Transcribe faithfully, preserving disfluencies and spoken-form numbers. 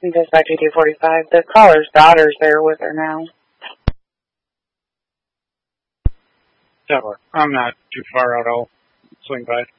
Dispatch two forty-five. The caller's daughter's there with her now. That work. I'm not too far out. I'll swing by.